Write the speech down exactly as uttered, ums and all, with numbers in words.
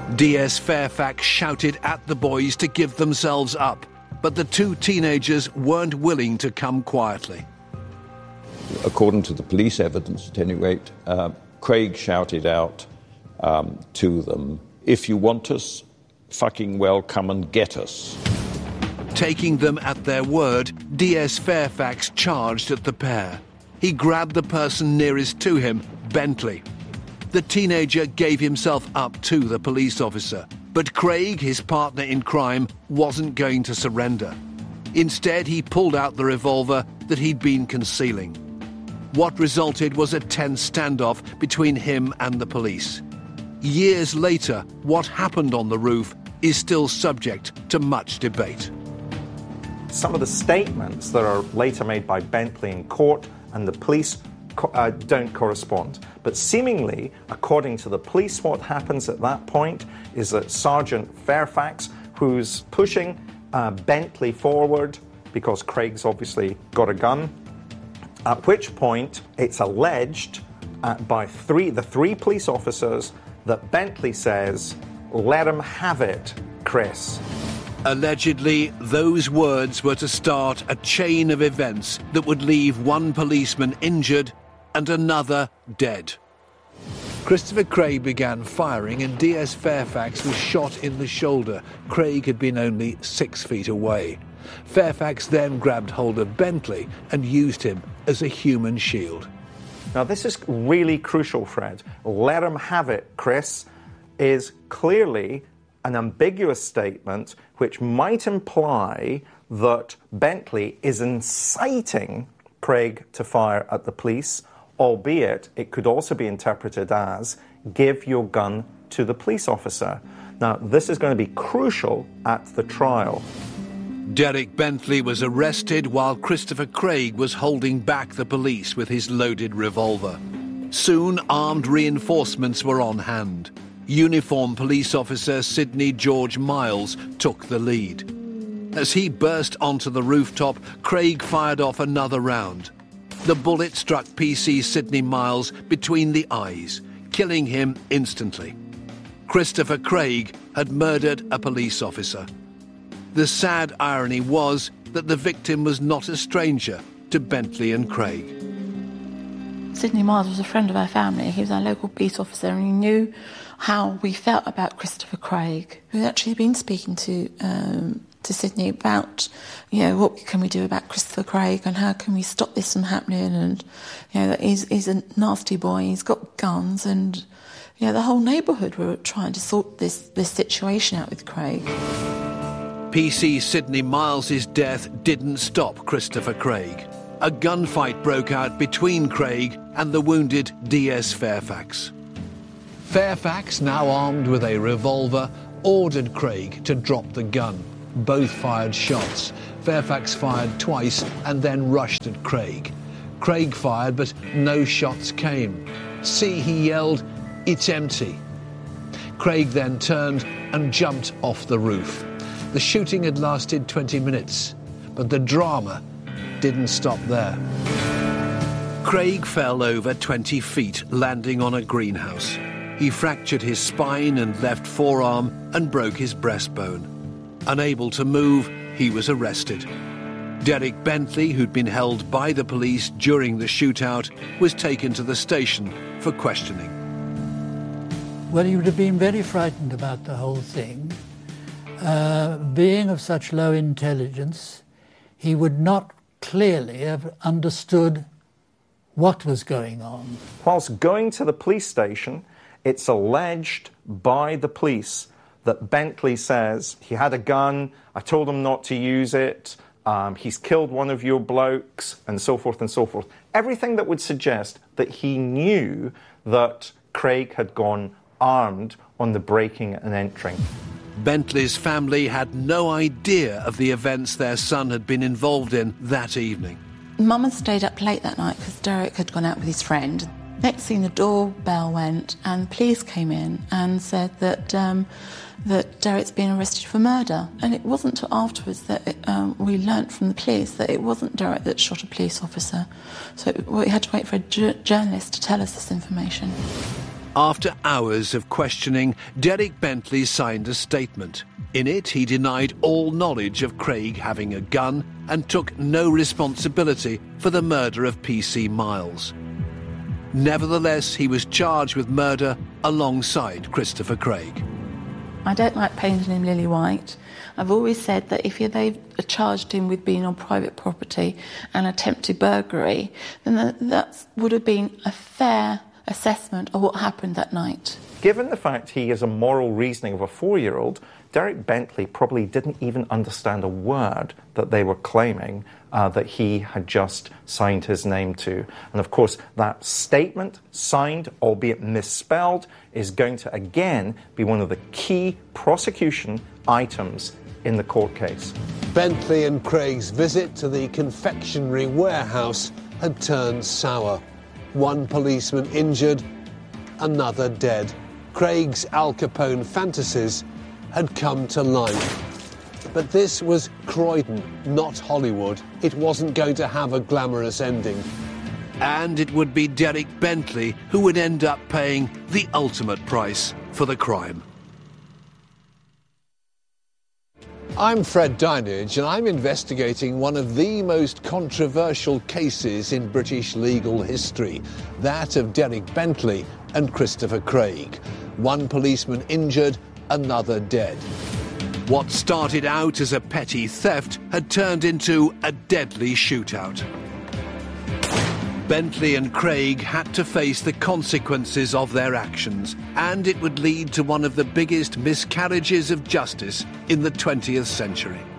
D S Fairfax shouted at the boys to give themselves up, but the two teenagers weren't willing to come quietly. According to the police evidence, at any rate, uh, Craig shouted out um, to them, "If you want us, fucking well, come and get us." Taking them at their word, D S Fairfax charged at the pair. He grabbed the person nearest to him, Bentley. The teenager gave himself up to the police officer, but Craig, his partner in crime, wasn't going to surrender. Instead, he pulled out the revolver that he'd been concealing. What resulted was a tense standoff between him and the police. Years later, what happened on the roof is still subject to much debate. Some of the statements that are later made by Bentley in court and the police uh, don't correspond. But seemingly, according to the police, what happens at that point is that Sergeant Fairfax, who's pushing uh, Bentley forward, because Craig's obviously got a gun, at which point it's alleged uh, by three, the three police officers that Bentley says, "Let him have it, Chris." Allegedly, those words were to start a chain of events that would leave one policeman injured and another dead. Christopher Craig began firing and D S Fairfax was shot in the shoulder. Craig had been only six feet away. Fairfax then grabbed hold of Bentley and used him as a human shield. Now, this is really crucial, Fred. "Let him have it, Chris," is clearly an ambiguous statement which might imply that Bentley is inciting Craig to fire at the police, albeit it could also be interpreted as, "Give your gun to the police officer." Now, this is going to be crucial at the trial. Derek Bentley was arrested while Christopher Craig was holding back the police with his loaded revolver. Soon, armed reinforcements were on hand. Uniformed police officer Sidney George Miles took the lead. As he burst onto the rooftop, Craig fired off another round. The bullet struck P C Sidney Miles between the eyes, killing him instantly. Christopher Craig had murdered a police officer. The sad irony was that the victim was not a stranger to Bentley and Craig. Sidney Miles was a friend of our family. He was our local police officer and he knew how we felt about Christopher Craig. We'd actually been speaking to um, to Sidney about, you know, what can we do about Christopher Craig and how can we stop this from happening, and, you know, that he's, he's a nasty boy, he's got guns, and, you know, the whole neighbourhood were trying to sort this, this situation out with Craig. P C Sidney Miles's death didn't stop Christopher Craig. A gunfight broke out between Craig and the wounded D S Fairfax. Fairfax, now armed with a revolver, ordered Craig to drop the gun. Both fired shots. Fairfax fired twice and then rushed at Craig. Craig fired, but no shots came. "See," he yelled, "it's empty." Craig then turned and jumped off the roof. The shooting had lasted twenty minutes, but the drama didn't stop there. Craig fell over twenty feet, landing on a greenhouse. He fractured his spine and left forearm and broke his breastbone. Unable to move, he was arrested. Derek Bentley, who'd been held by the police during the shootout, was taken to the station for questioning. Well, he would have been very frightened about the whole thing. Uh, being of such low intelligence, he would not clearly have understood what was going on. Whilst going to the police station, it's alleged by the police that Bentley says, "He had a gun, I told him not to use it, um, he's killed one of your blokes," and so forth and so forth. Everything that would suggest that he knew that Craig had gone armed on the breaking and entering. Bentley's family had no idea of the events their son had been involved in that evening. Mum had stayed up late that night because Derek had gone out with his friend. Next thing, the doorbell went and police came in and said that um, that Derek's been arrested for murder. And it wasn't until afterwards that it, um, we learnt from the police that it wasn't Derek that shot a police officer. So we had to wait for a ju- journalist to tell us this information. After hours of questioning, Derek Bentley signed a statement. In it, he denied all knowledge of Craig having a gun and took no responsibility for the murder of P C Miles. Nevertheless, he was charged with murder alongside Christopher Craig. I don't like painting him lily white. I've always said that if they've charged him with being on private property and attempted burglary, then that, that would have been a fair assessment of what happened that night. Given the fact he is a moral reasoning of a four-year-old, Derek Bentley probably didn't even understand a word that they were claiming uh, that he had just signed his name to. And of course, that statement, signed, albeit misspelled, is going to again be one of the key prosecution items in the court case. Bentley and Craig's visit to the confectionery warehouse had turned sour. One policeman injured, another dead. Craig's Al Capone fantasies had come to life. But this was Croydon, not Hollywood. It wasn't going to have a glamorous ending. And it would be Derek Bentley who would end up paying the ultimate price for the crime. I'm Fred Dinage, and I'm investigating one of the most controversial cases in British legal history, that of Derek Bentley and Christopher Craig. One policeman injured, another dead. What started out as a petty theft had turned into a deadly shootout. Bentley and Craig had to face the consequences of their actions, and it would lead to one of the biggest miscarriages of justice in the twentieth century.